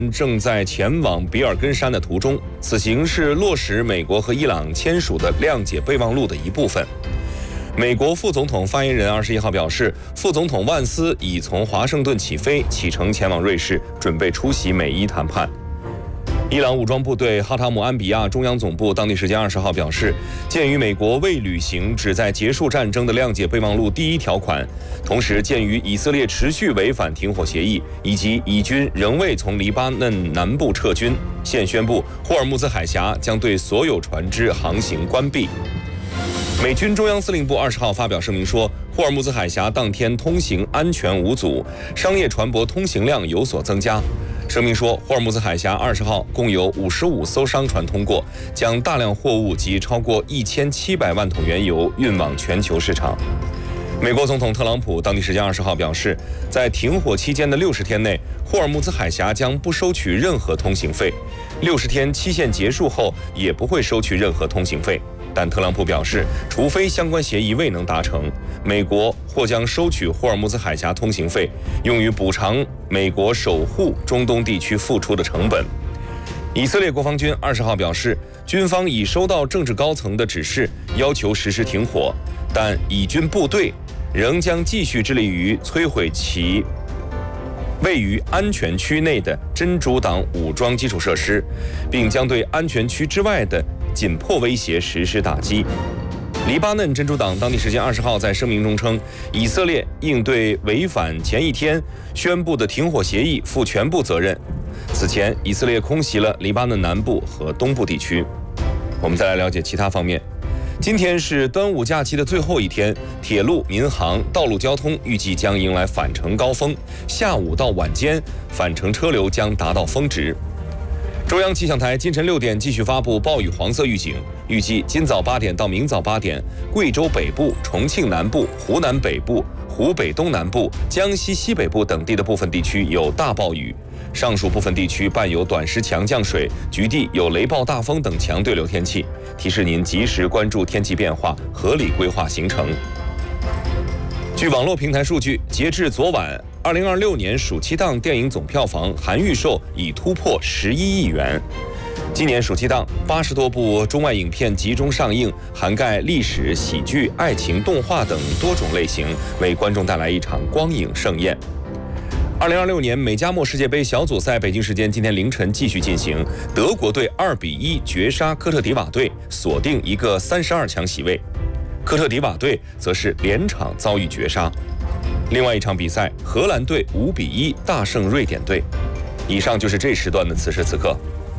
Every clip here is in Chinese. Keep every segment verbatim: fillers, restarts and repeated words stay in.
正在前往比尔根山的途中，此行是落实美国和伊朗签署的谅解备忘录的一部分。美国副总统发言人二十一号表示，副总统万斯已从华盛顿起飞，启程前往瑞士，准备出席美伊谈判。伊朗武装部队哈塔姆安比亚中央总部当地时间二十号表示，鉴于美国未履行旨在结束战争的谅解备忘录第一条款，同时鉴于以色列持续违反停火协议，以及以军仍未从黎巴嫩南部撤军，现宣布霍尔木兹海峡将对所有船只航行关闭。美军中央司令部二十号发表声明说，霍尔木兹海峡当天通行安全无阻，商业船舶通行量有所增加。声明说，霍尔木兹海峡二十号共有五十五艘商船通过，将大量货物及超过一千七百万桶原油运往全球市场。美国总统特朗普当地时间二十号表示，在停火期间的六十天内，霍尔木兹海峡将不收取任何通行费，六十天期限结束后也不会收取任何通行费。但特朗普表示，除非相关协议未能达成，美国或将收取霍尔木兹海峡通行费，用于补偿美国守护中东地区付出的成本。以色列国防军二十号表示，军方已收到政治高层的指示，要求实施停火，但以军部队仍将继续致力于摧毁其位于安全区内的真主党武装基础设施，并将对安全区之外的紧迫威胁实施打击。黎巴嫩真主党当地时间二十号在声明中称，以色列应对违反前一天宣布的停火协议负全部责任。此前，以色列空袭了黎巴嫩南部和东部地区。我们再来了解其他方面。今天是端午假期的最后一天，铁路、民航、道路交通预计将迎来返程高峰，下午到晚间返程车流将达到峰值。中央气象台今晨六点继续发布暴雨黄色预警，预计今早八点到明早八点，贵州北部、重庆南部、湖南北部、湖北东南部、江西西北部等地的部分地区有大暴雨，上述部分地区伴有短时强降水，局地有雷暴大风等强对流天气，提示您及时关注天气变化，合理规划行程。据网络平台数据，截至昨晚，二零二六年暑期档电影总票房含预售已突破十一亿元。今年暑期档，八十多部中外影片集中上映，涵盖历史、喜剧、爱情、动画等多种类型，为观众带来一场光影盛宴。二零二六年美加墨世界杯小组赛，北京时间今天凌晨继续进行，德国队二比一绝杀科特迪瓦队，锁定一个三十二强席位。科特迪瓦队则是连场遭遇绝杀。另外一场比赛，荷兰队五比一大胜瑞典队。以上就是这时段的此时此刻。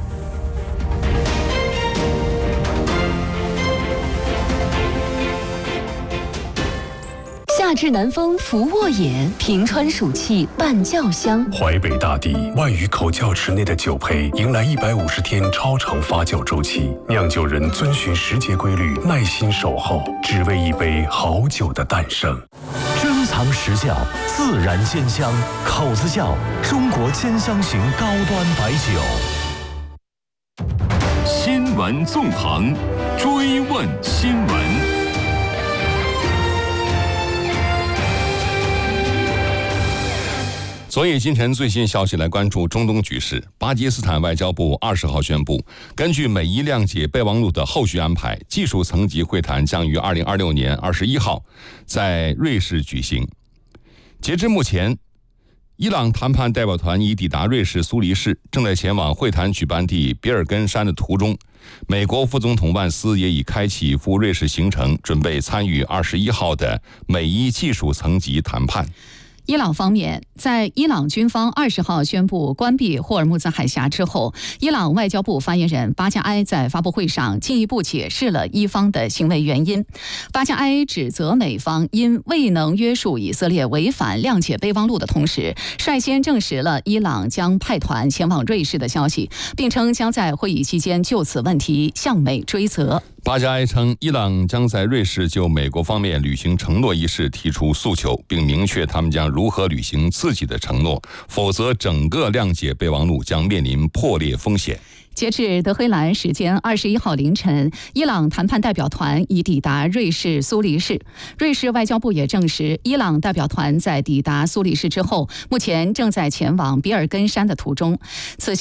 夏至南风拂沃野，平川暑气伴酱香。 淮北大地万余口窖池内的酒胚迎来一百五十天超长发酵周期，酿酒人遵循时节规律，耐心守候，只为一杯好酒的诞生。 珍藏实窖，自然兼香，口子窖中国兼香型高端白酒。 新闻纵横，追问新闻。 所以，今晨最新消息来关注中东局势。巴基斯坦外交部二十号宣布，根据美伊谅解备忘录的后续安排，技术层级会谈将于二零二六年二十一号在瑞士举行。截至目前，伊朗谈判代表团已抵达瑞士苏黎世，正在前往会谈举办地比尔根山的途中。美国副总统万斯也已开启赴瑞士行程，准备参与二十一号的美伊技术层级谈判。 伊朗方面，在伊朗军方二十号宣布关闭霍尔木兹海峡之后，伊朗外交部发言人巴加埃在发布会上进一步解释了伊方的行为原因。巴加埃指责美方因未能约束以色列违反谅解备忘录的同时，率先证实了伊朗将派团前往瑞士的消息，并称将在会议期间就此问题向美追责。 巴加埃称，伊朗将在瑞士就美国方面履行承诺一事提出诉求，并明确他们将如如何履行自己的承诺，否则整个谅解备忘录将面临破裂风险。 截至德黑兰时间二十一号凌晨，伊朗谈判代表团已抵达瑞士苏黎世。瑞士外交部也证实，伊朗代表团在抵达苏黎世之后，目前正在前往比尔根山的途中。此